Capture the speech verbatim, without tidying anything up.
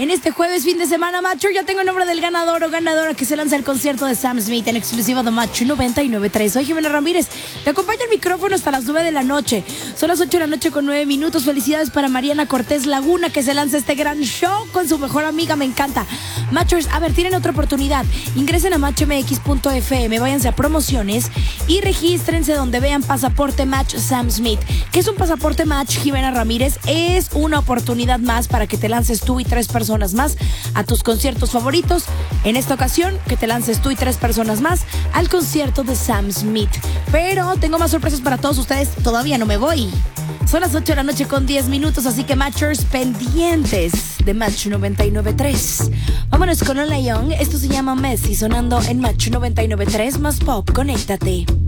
En este jueves, fin de semana, Macho, ya tengo el nombre del ganador o ganadora que se lanza el concierto de Sam Smith en exclusiva de Macho noventa y nueve punto tres. Soy Jimena Ramírez, te acompaña el micrófono hasta las nueve de la noche. Son las ocho de la noche con nueve minutos. Felicidades para Mariana Cortés Laguna, que se lanza este gran show con su mejor amiga. Me encanta. Machos, a ver, tienen otra oportunidad. Ingresen a match m x punto f m, váyanse a promociones y regístrense donde vean Pasaporte Match Sam Smith. ¿Qué es un Pasaporte Match, Jimena Ramírez? Es una oportunidad más para que te lances tú y tres personas más a tus conciertos favoritos. En esta ocasión, que te lances tú y tres personas más al concierto de Sam Smith. Pero tengo más sorpresas para todos ustedes. Todavía no me voy. Son las ocho de la noche con diez minutos, así que Matchers, pendientes de Match noventa y nueve punto tres. Vámonos con Lola Young. Esto se llama Messi, sonando en Match noventa y nueve punto tres más pop. Conéctate.